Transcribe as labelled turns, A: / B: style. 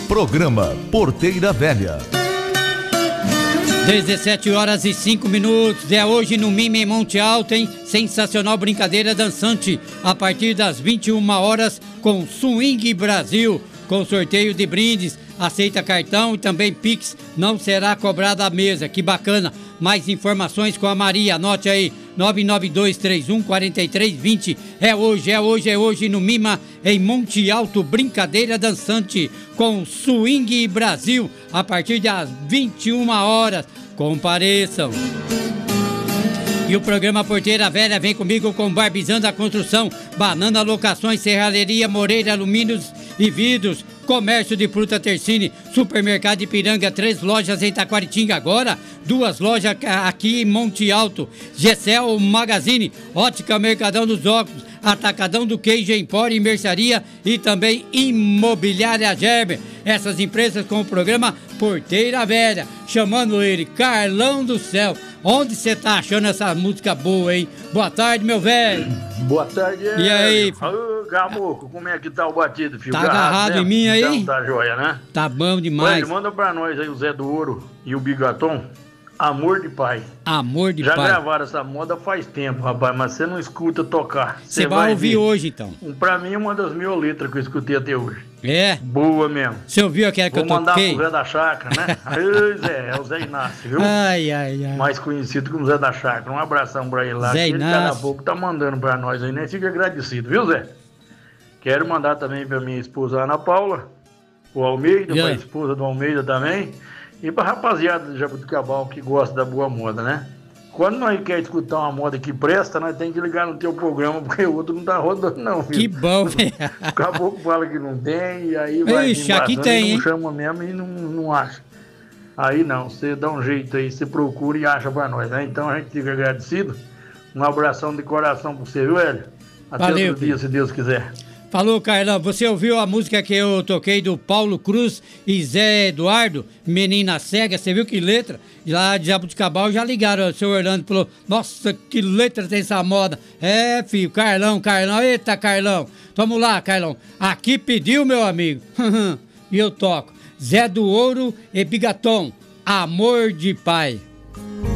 A: Programa Porteira Velha.
B: 17h05. É hoje no Mime Monte Alto, hein? Sensacional brincadeira dançante. A partir das 21h com Swing Brasil. Com sorteio de brindes. Aceita cartão e também Pix. Não será cobrada a mesa. Que bacana. Mais informações com a Maria. Anote aí. 992314320. É hoje no Mima, em Monte Alto, brincadeira dançante com Swing Brasil, a partir das 21h. Compareçam. E o programa Porteira Velha vem comigo com Barbizando a Construção, Banana Locações, Serralheria Moreira, Alumínios e Vidros, Comércio de Fruta Tercine, Supermercado Ipiranga, 3 lojas em Taquaritinga agora, 2 lojas aqui em Monte Alto, Gessel Magazine, Ótica Mercadão dos Óculos, Atacadão do Queijo Empório e Mercearia e também Imobiliária Gerber. Essas empresas com o programa Porteira Velha, chamando ele Carlão do Céu. Onde você tá achando essa música boa, hein? Boa tarde, meu velho.
C: Boa tarde.
B: E aí?
C: Ô, Gamuco, como é que tá o batido, filho?
B: Tá agarrado em mim aí?
C: Então tá joia, né?
B: Tá bom demais.
C: Ué, manda pra nós aí o Zé do Ouro e o Bigaton. Amor de Pai.
B: Amor de
C: Já
B: Pai.
C: Já gravaram essa moda faz tempo, rapaz, mas você não escuta tocar.
B: Você vai ouvir hoje, então.
C: Pra mim é uma das minhas letras que eu escutei até hoje.
B: É?
C: Boa mesmo.
B: Você ouviu aquela que eu toquei?
C: Vou mandar pro Zé da Chácara, né? Aí, Zé, é o Zé Inácio, viu?
B: Ai.
C: Mais conhecido como Zé da Chácara. Um abração pra ele lá.
B: Zé
C: Inácio.
B: Inácio.
C: Daqui a pouco tá mandando pra nós aí, né? Fica agradecido, viu, Zé? Quero mandar também pra minha esposa Ana Paula, o Almeida, pra esposa do Almeida também. E pra rapaziada de Jabuticabal que gosta da boa moda, né? Quando nós quer escutar uma moda que presta, nós tem que ligar no teu programa, porque o outro não tá rodando não, filho.
B: Que bom, velho.
C: O caboclo fala que não tem, e aí vai
B: Ixi, aqui tem,
C: não chama mesmo e não acha. Aí não, você dá um jeito aí, você procura e acha pra nós, né? Então a gente fica agradecido. Um abração de coração pra você, viu, Hélio? Até
B: Valeu,
C: outro dia, se Deus quiser.
B: Falou, Carlão. Você ouviu a música que eu toquei do Paulo Cruz e Zé Eduardo, Menina Cega? Você viu que letra? Lá de Jabuticabal já ligaram, o seu Orlando falou, nossa, que letra tem essa moda. É, filho, Carlão, eita, Carlão. Vamos lá, Carlão. Aqui pediu, meu amigo. E eu toco. Zé do Ouro e Bigaton, Amor de Pai.